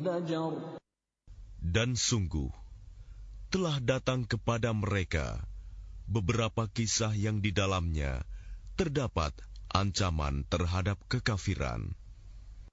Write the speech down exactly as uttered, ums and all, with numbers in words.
الدجر Dan sungguh, telah datang kepada mereka beberapa kisah yang di dalamnya terdapat ancaman terhadap kekafiran.